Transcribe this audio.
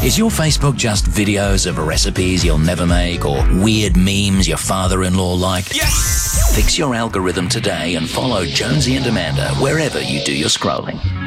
Is your Facebook just videos of recipes you'll never make or weird memes your father-in-law like? Yes! Fix your algorithm today and follow Jonesy and Amanda wherever you do your scrolling.